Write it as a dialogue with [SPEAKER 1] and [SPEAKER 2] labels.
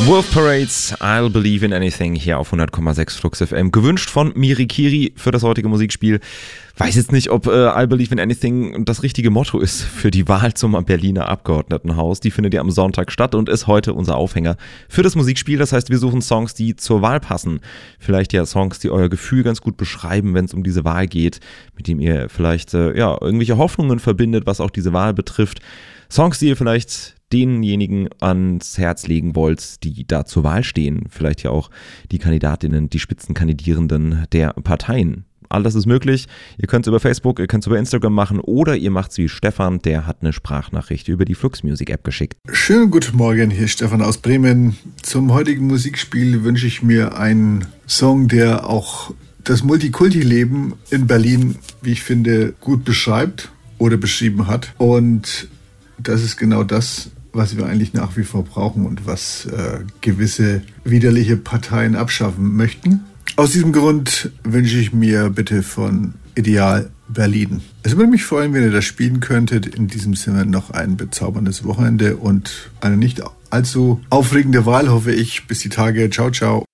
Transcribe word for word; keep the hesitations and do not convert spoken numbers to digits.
[SPEAKER 1] Wolf Parades, I'll Believe in Anything hier auf hundert Komma sechs Flux F M. Gewünscht von Mirikiri für das heutige Musikspiel. Weiß jetzt nicht, ob äh, I'll Believe in Anything das richtige Motto ist für die Wahl zum Berliner Abgeordnetenhaus. Die findet ja am Sonntag statt und ist heute unser Aufhänger für das Musikspiel. Das heißt, wir suchen Songs, die zur Wahl passen. Vielleicht ja Songs, die euer Gefühl ganz gut beschreiben, wenn es um diese Wahl geht, mit dem ihr vielleicht äh, ja irgendwelche Hoffnungen verbindet, was auch diese Wahl betrifft. Songs, die ihr vielleicht denjenigen ans Herz legen wollt, die da zur Wahl stehen. Vielleicht ja auch die Kandidatinnen, die Spitzenkandidierenden der Parteien. All das ist möglich. Ihr könnt es über Facebook, ihr könnt es über Instagram machen oder ihr macht es wie Stefan, der hat eine Sprachnachricht über die Flux Music App geschickt.
[SPEAKER 2] Schönen guten Morgen, hier ist Stefan aus Bremen. Zum heutigen Musikspiel wünsche ich mir einen Song, der auch das Multikulti-Leben in Berlin, wie ich finde, gut beschreibt oder beschrieben hat. Und das ist genau das, was wir eigentlich nach wie vor brauchen und was äh, gewisse widerliche Parteien abschaffen möchten. Aus diesem Grund wünsche ich mir bitte von Ideal Berlin. Es würde mich freuen, wenn ihr das spielen könntet. In diesem Sinne noch ein bezauberndes Wochenende und eine nicht allzu aufregende Wahl, hoffe ich. Bis die Tage. Ciao, ciao.